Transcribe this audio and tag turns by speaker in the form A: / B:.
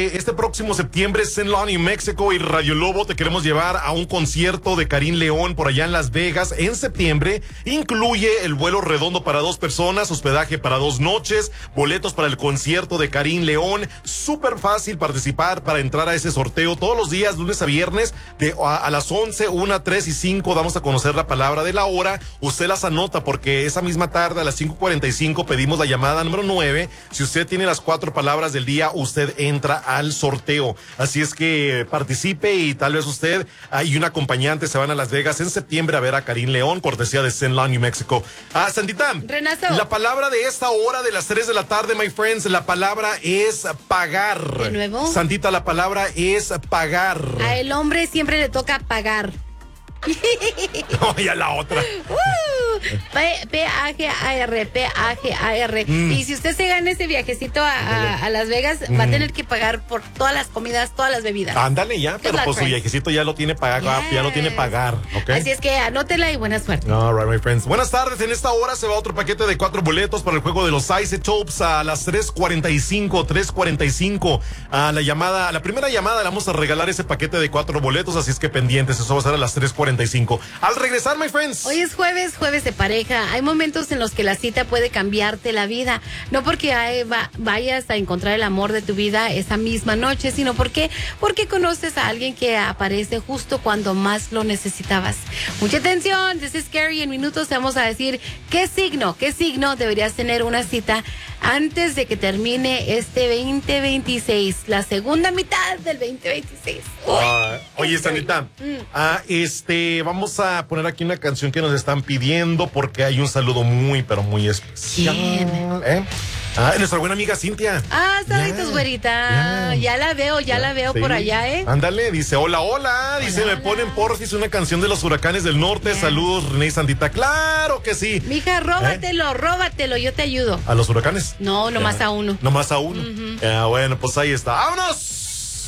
A: que este próximo septiembre, St. Lonnie, México y Radio Lobo te queremos llevar a un concierto de Karim León por allá en Las Vegas en septiembre. Incluye el vuelo redondo para 2 personas, hospedaje para 2 noches, boletos para el concierto de Karim León. Súper fácil participar para entrar a ese sorteo todos los días, lunes a viernes, a las 11, 1, 3 y 5. Damos a conocer la palabra de la hora. Usted las anota porque esa misma tarde a las 5:45 pedimos la llamada número 9. Si usted tiene las 4 palabras del día, usted entra al sorteo. Así es que participe y tal vez usted y un acompañante se van a Las Vegas en septiembre a ver a Karim León, cortesía de St. Lonnie, México. Santita,
B: Renato.
A: La palabra de esta hora de las 3 de la tarde, my friends, la palabra es pagar.
B: ¿De nuevo?
A: Santita, la palabra es pagar.
B: A el hombre siempre le toca pagar.
A: No, y a la otra.
B: P-A-G-A-R, P-A-G-A-R. Y si usted se gana ese viajecito a Las Vegas, va a tener que pagar por todas las comidas, todas las bebidas.
A: Ándale ya, pero pues su viajecito ya lo tiene pagar, ya lo tiene pagar, ¿ok?
B: Así es que anótela y buena suerte.
A: All right, my friends. Buenas tardes, en esta hora se va otro paquete de 4 boletos para el juego de los Isotopes a las 3:45. La primera llamada le vamos a regalar ese paquete de 4 boletos, así es que pendientes, eso va a ser a las 3:45. Al regresar, my friends.
B: Hoy es jueves de pareja. Hay momentos en los que la cita puede cambiarte la vida. No porque vayas a encontrar el amor de tu vida esa misma noche, sino porque conoces a alguien que aparece justo cuando más lo necesitabas. Mucha atención, this is Scary. En minutos te vamos a decir qué signo deberías tener una cita antes de que termine este 2026, la segunda mitad del 2026.
A: Oye, Sanita, vamos a poner aquí una canción que nos están pidiendo porque hay un saludo muy, pero muy especial.
B: ¿Quién?
A: Nuestra buena amiga Cintia.
B: Saluditos, güerita. Ya la veo sí. Por allá,
A: Ándale, dice, hola. Dice,
B: hola.
A: me ponen porfis una canción de los Huracanes del Norte. Saludos, René y Santita. Claro que sí.
B: Mija, róbatelo, yo te ayudo.
A: ¿A los Huracanes?
B: No, nomás a uno.
A: Nomás a uno. Bueno, pues ahí está. ¡Vámonos!